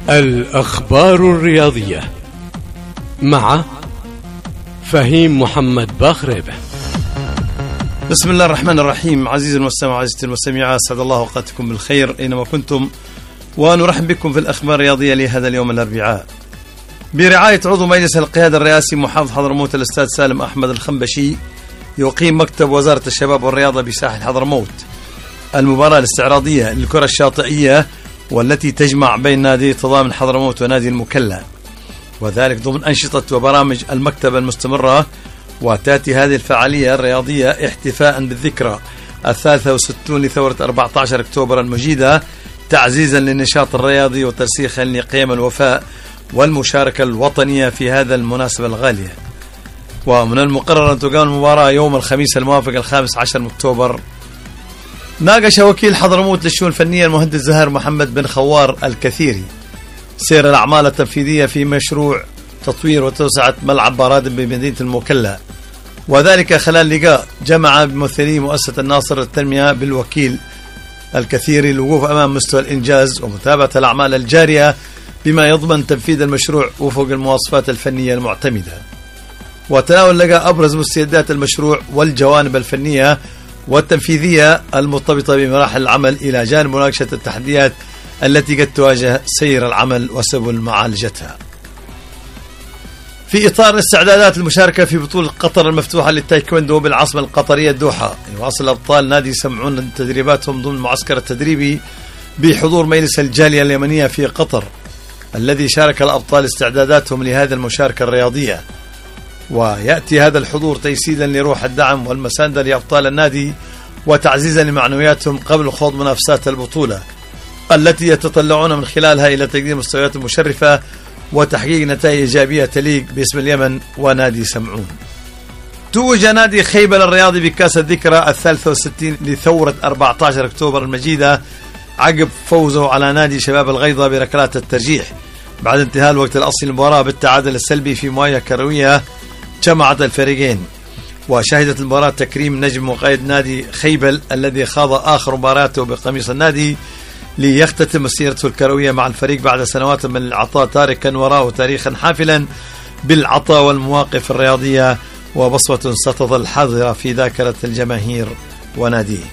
الأخبار الرياضية مع فهيم محمد باخريبة. بسم الله الرحمن الرحيم. عزيزي المستمع وعزيزتي المستمعة، أسعد الله أوقاتكم بالخير أينما كنتم، ونرحب بكم في الأخبار الرياضية لهذا اليوم الأربعاء برعاية عضو مجلس القيادة الرئاسي محافظ حضرموت الأستاذ سالم أحمد الخنبشي. يقيم مكتب وزارة الشباب والرياضة بساحل حضرموت المباراة الاستعراضية للكرة الشاطئية، والتي تجمع بين نادي تضامن حضرموت ونادي المكلا، وذلك ضمن أنشطة وبرامج المكتب المستمرة. وتأتي هذه الفعالية الرياضية احتفاء بالذكرى 63 لثورة 14 أكتوبر المجيدة، تعزيزا للنشاط الرياضي وترسيخا لقيم الوفاء والمشاركة الوطنية في هذا المناسبة الغالية. ومن المقرر أن تقام المباراة يوم الخميس الموافق 15 أكتوبر. ناقش وكيل حضرموت للشؤون الفنية المهندس زهير محمد بن خوار الكثيري سير الأعمال التنفيذية في مشروع تطوير وتوسعة ملعب بارادم بمدينة المكلا، وذلك خلال لقاء جمع بممثلي مؤسسة الناصر للتنمية بالوكيل الكثيري للوقوف أمام مستوى الإنجاز ومتابعة الأعمال الجارية بما يضمن تنفيذ المشروع وفق المواصفات الفنية المعتمدة. وتناول لقاء أبرز مستجدات المشروع والجوانب الفنية والتنفيذية المرتبطة بمراحل العمل، إلى جانب مناقشة التحديات التي قد تواجه سير العمل وسبل معالجتها. في إطار استعدادات المشاركة في بطولة قطر المفتوحة للتايكوندو بالعاصمة القطرية الدوحة، يواصل أبطال نادي سمعون تدريباتهم ضمن المعسكر التدريبي بحضور مجلس الجالية اليمنية في قطر، الذي شارك الأبطال استعداداتهم لهذه المشاركة الرياضية. ويأتي هذا الحضور تجسيدا لروح الدعم والمساندة لأبطال النادي وتعزيزا لمعنوياتهم قبل خوض منافسات البطولة، التي يتطلعون من خلالها إلى تقديم مستويات مشرفة وتحقيق نتائج إيجابية تليق باسم اليمن ونادي سمعون. توج نادي خيبل الرياضي بكأس الذكرى 63 لثورة 14 أكتوبر المجيدة عقب فوزه على نادي شباب الغيضة بركلات الترجيح بعد انتهاء الوقت الأصلي للمباراة بالتعادل السلبي في مواجهة كروية جمعت الفريقين. وشهدت المباراة تكريم نجم وقائد نادي خيبل الذي خاض آخر مباراته بقميص النادي ليختتم مسيرته الكروية مع الفريق بعد سنوات من العطاء، تاركا وراءه تاريخا حافلا بالعطاء والمواقف الرياضية وبصمة ستظل حاضرة في ذاكرة الجماهير وناديه.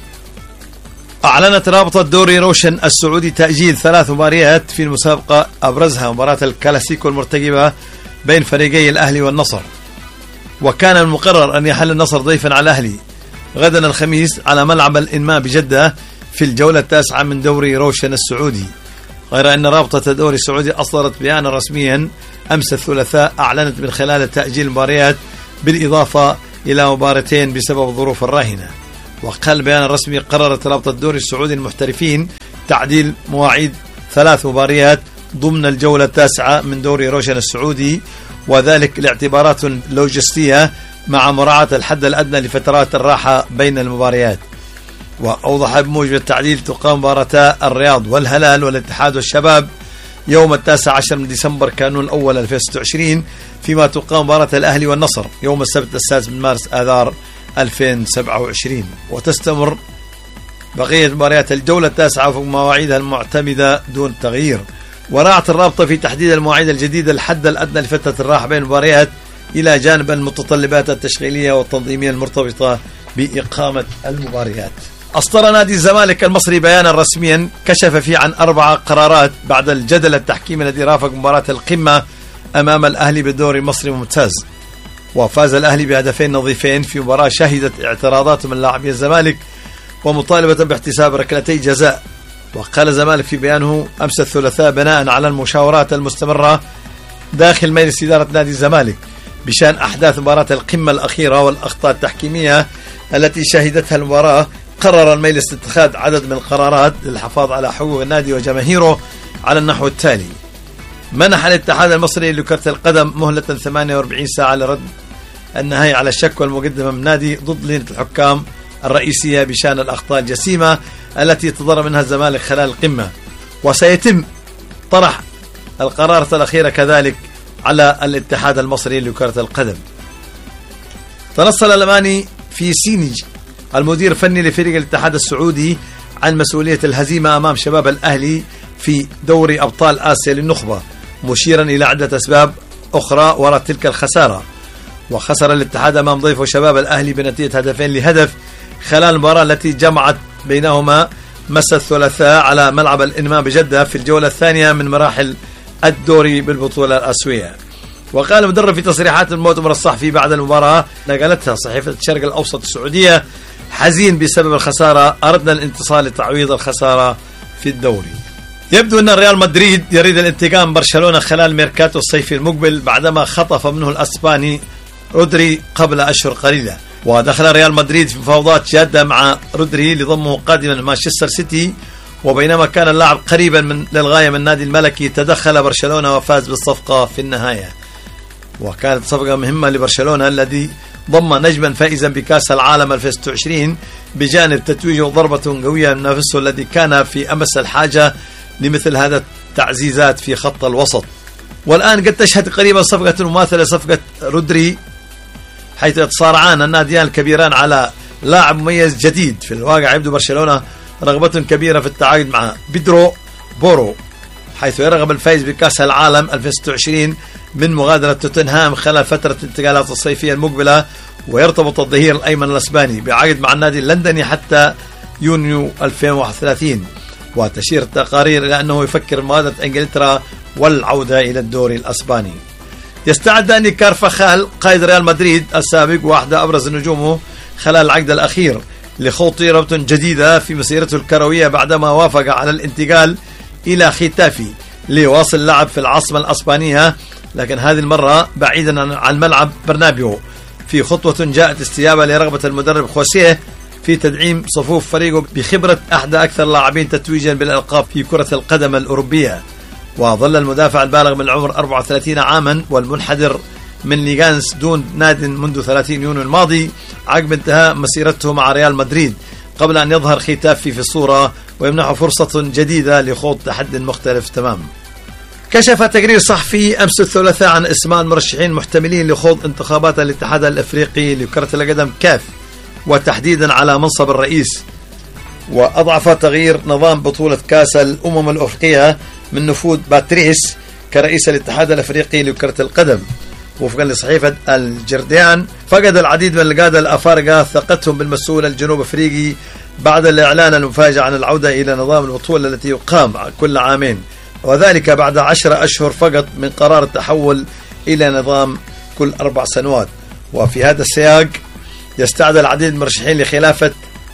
أعلنت رابطة دوري روشن السعودي تأجيل 3 مباريات في المسابقة، أبرزها مباراة الكلاسيكو المرتقبة بين فريقي الأهلي والنصر. وكان المقرر أن يحل النصر ضيفا على الأهلي غدا الخميس على ملعب الإنماء بجدة في الجولة 9 من دوري روشن السعودي، غير أن رابطة الدوري السعودي أصدرت بيانا رسميا أمس الثلاثاء أعلنت من خلال تأجيل المباريات بالإضافة إلى مباراتين بسبب الظروف الراهنة. وقال البيان الرسمي قررت رابطة الدوري السعودي المحترفين تعديل مواعيد 3 مباريات ضمن الجولة 9 من دوري روشن السعودي، وذلك لاعتبارات لوجستية مع مراعاة الحد الأدنى لفترات الراحة بين المباريات. وأوضح بموجب التعديل تقام مباراتا الرياض والهلال والاتحاد والشباب يوم 19 من ديسمبر كانون الأول 2026، فيما تقام مباراة الأهلي والنصر يوم السبت 6 من مارس آذار 2027. وتستمر بقية مباريات الجولة 9 فوق مواعيدها المعتمدة دون تغيير. وراعت الرابطة في تحديد المواعيد الجديدة الحد الأدنى لفترة الراحة بين المباريات، إلى جانب المتطلبات التشغيلية والتنظيمية المرتبطة بإقامة المباريات. أصدر نادي الزمالك المصري بيانا رسميا كشف فيه عن 4 قرارات بعد الجدل التحكيمي الذي رافق مباراة القمة أمام الأهلي بالدوري المصري الممتاز. وفاز الأهلي بهدفين نظيفين في مباراة شهدت اعتراضات من لاعبي الزمالك ومطالبة باحتساب ركلتي جزاء. وقال الزمالك في بيانه أمس الثلاثاء بناء على المشاورات المستمرة داخل مجلس إدارة نادي الزمالك بشأن أحداث مباراة القمة الأخيرة والأخطاء التحكيمية التي شهدتها المباراة، قرر المجلس اتخاذ عدد من القرارات للحفاظ على حقوق النادي وجماهيره على النحو التالي: منح الاتحاد المصري لكرة القدم مهلة 48 ساعة لرد النهاية على الشكوى المقدمة من النادي ضد لجنة الحكام الرئيسية بشأن الأخطاء الجسيمة التي تضرر منها الزمالك خلال القمة، وسيتم طرح القرارات الأخيرة كذلك على الاتحاد المصري لكرة القدم. تنصل الأماني في سينج المدير الفني لفريق الاتحاد السعودي عن مسؤولية الهزيمة أمام شباب الأهلي في دوري أبطال آسيا للنخبة، مشيرا إلى عدة أسباب أخرى وراء تلك الخسارة. وخسر الاتحاد أمام ضيفه شباب الأهلي بنتيجة 2-1 خلال المباراة التي جمعت بينهما مساء الثلاثاء على ملعب الإنماء بجدة في الجولة الثانية من مراحل الدوري بالبطولة الآسيوية. وقال المدرب في تصريحات المؤتمر الصحفي بعد المباراة نقلتها صحيفة الشرق الأوسط السعودية: حزين بسبب الخسارة، أردنا الانتصار لتعويض الخسارة في الدوري. يبدو أن ريال مدريد يريد الانتقام من برشلونة خلال ميركاتو الصيفي المقبل بعدما خطف منه الأسباني رودري قبل أشهر قليلة. ودخل ريال مدريد في مفاوضات جادة مع رودري لضمه قادما مانشستر سيتي، وبينما كان اللاعب قريبا للغاية من النادي الملكي تدخل برشلونة وفاز بالصفقة في النهاية. وكانت صفقة مهمة لبرشلونة الذي ضم نجما فائزا بكأس العالم 2026 بجانب تتويجه ضربة قوية من نفسه الذي كان في أمس الحاجة لمثل هذا التعزيزات في خط الوسط. والآن قد تشهد قريبا صفقة مماثلة صفقة رودري، حيث يتصارعان الناديان الكبيران على لاعب مميز جديد. في الواقع يبدو برشلونة رغبة كبيرة في التعاقد مع بيدرو بورو، حيث يرغب الفائز بكأس العالم 2026 من مغادرة توتنهام خلال فترة الانتقالات الصيفية المقبلة، ويرتبط الظهير الأيمن الأسباني بعقد مع النادي اللندني حتى يونيو 2031. وتشير التقارير إلى أنه يفكر مغادرة إنجلترا والعودة إلى الدوري الأسباني. يستعد داني كارفاخال قائد ريال مدريد السابق واحد أبرز نجومه خلال العقد الأخير لخوض تجربة جديدة في مسيرته الكروية بعدما وافق على الانتقال إلى ختافي ليواصل اللعب في العاصمة الأسبانية، لكن هذه المرة بعيدا عن ملعب برنابيو، في خطوة جاءت استجابة لرغبة المدرب خوسيه في تدعيم صفوف فريقه بخبرة أحد أكثر اللاعبين تتويجا بالألقاب في كرة القدم الأوروبية. وظل المدافع البالغ من العمر 34 عاما والمنحدر من ليغانس دون ناد منذ 30 يونيو الماضي عقب انتهاء مسيرته مع ريال مدريد، قبل أن يظهر ختافي في الصورة ويمنحه فرصة جديدة لخوض تحدي مختلف تماما. كشف تقرير صحفي أمس الثلاثاء عن اسماء المرشحين المحتملين لخوض انتخابات الاتحاد الأفريقي لكرة القدم كاف، وتحديدا على منصب الرئيس. وأضعف تغيير نظام بطولة كأس الأمم الأفريقية من نفوذ باتريس كرئيس الاتحاد الأفريقي لكرة القدم. وفقا لصحيفة الجرديان، فقد العديد من القادة الأفارقة ثقتهم بالمسؤول الجنوب أفريقي بعد الإعلان المفاجئ عن العودة إلى نظام البطولة التي يقام كل عامين، وذلك بعد 10 أشهر فقط من قرار التحول إلى نظام كل 4 سنوات. وفي هذا السياق يستعد العديد من المرشحين لخلافة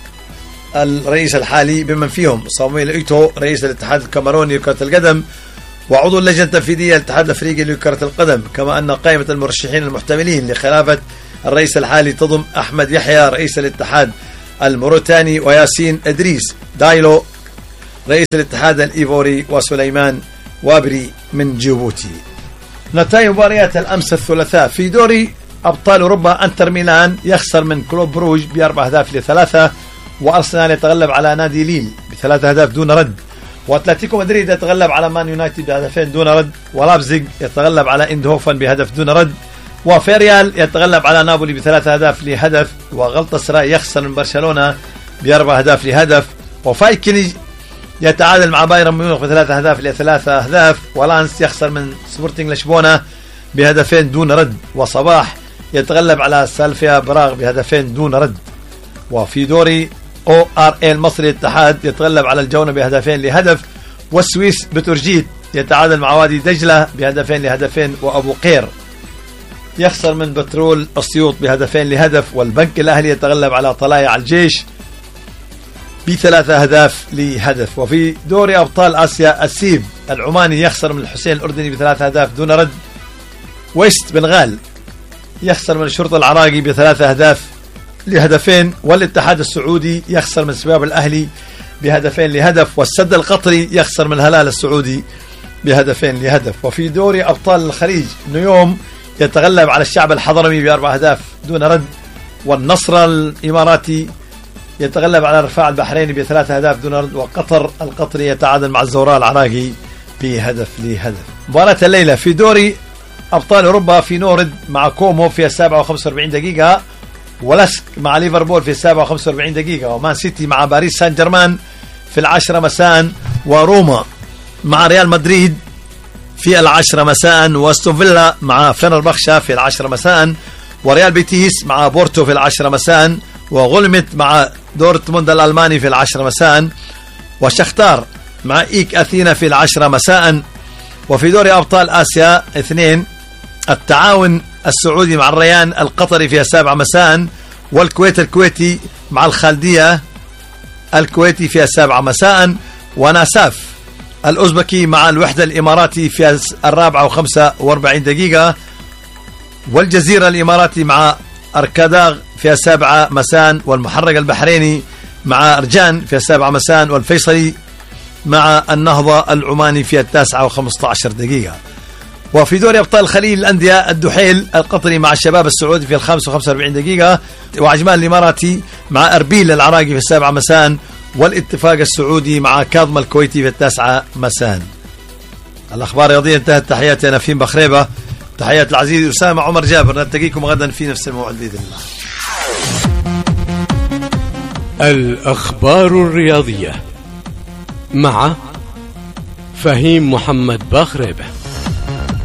الرئيس الحالي بمن فيهم صامويل إيتو رئيس الاتحاد الكاميروني لكرة القدم وعضو اللجنة التنفيذية للاتحاد الأفريقي لكرة القدم، كما أن قائمة المرشحين المحتملين لخلافة الرئيس الحالي تضم أحمد يحيى رئيس الاتحاد الموريتاني، وياسين إدريس دايلو رئيس الاتحاد الإيفوري، وسليمان وابري من جيبوتي. نتائج مباريات الأمس الثلاثاء في دوري أبطال أوروبا: أنتر ميلان يخسر من كلوب بروج ب4-3، وأرسنال يتغلب على نادي ليل ب3 أهداف دون رد، وأتلتيكو مدريد يتغلب على مان يونايتد بهدفين دون رد، ولابزيغ يتغلب على إندهوفن بهدف دون رد، وفيريال يتغلب على نابولي ب3 أهداف لهدف، وغلطة سراي يخسر من برشلونة ب4 أهداف لهدف، وفايكنج يتعادل مع بايرن ميونخ ب3 أهداف ل3 أهداف، ولانس يخسر من سبورتينغ لشبونة بهدفين دون رد، وصباح يتغلب على سالفيا براغ بهدفين دون رد. وفي دوري ORA المصري الاتحاد يتغلب على الجونة بهدفين لهدف، والسويس بتورجيت يتعادل مع وادي دجلة بهدفين لهدفين، وأبو قير يخسر من بترول أسيوط بهدفين لهدف، والبنك الأهلي يتغلب على طلايع الجيش ب3 أهداف لهدف. وفي دوري أبطال آسيا السيب العماني يخسر من الحسين الأردني ب3 أهداف دون رد، ويست بنغال يخسر من الشرطة العراقي ب3 أهداف لهدفين، والاتحاد السعودي يخسر من سباب الأهلي بهدفين لهدف، والسد القطري يخسر من الهلال السعودي بهدفين لهدف. وفي دوري أبطال الخليج نيوم يتغلب على الشعب الحضرمي ب4 أهداف دون رد، والنصر الإماراتي يتغلب على الرفاع البحريني ب3 أهداف دون رد، وقطر القطري يتعادل مع الزوراء العراقي بهدف لهدف. مباراة الليلة في دوري أبطال أوروبا: في نورد مع كومو في 7:45 دقيقة، ولسك مع ليفربول في 7:45 دقيقة، ومان سيتي مع باريس سان جيرمان في 10 مساء، وروما مع ريال مدريد في 10 مساء، واستون فيلا مع فنربخشة في 10 مساء، وريال بيتيس مع بورتو في 10 مساء، وغولمت مع دورتموند الألماني في 10 مساء، وشختار مع إيك أثينا في 10 مساء. وفي دوري أبطال آسيا 2 التعاون السعودي مع الريان القطري في 7 مساء، والكويت الكويتي مع الخالدية الكويتي في 7 مساء، وناساف الأوزبكي مع الوحدة الإماراتي في 4:45 دقيقة، والجزيرة الإماراتي مع أركاداغ في 7 مساء، والمحرق البحريني مع أرجان في 7 مساء، والفيصلي مع النهضة العماني في 9:15 دقيقة. وفي دوري أبطال الخليج الأندية الدحيل القطري مع الشباب السعودي في 5:45 دقيقة، وعجمان الإماراتي مع أربيل العراقي في 7 مساء، والاتفاق السعودي مع كاظم الكويتي في 9 مساء. الأخبار الرياضية انتهت. تحياتي أنا فهيم بخريبة، تحيات العزيز أسامة عمر جابر. نلتقيكم غدا في نفس الموعد بإذن الله. الأخبار الرياضية مع فهيم محمد بخريبة.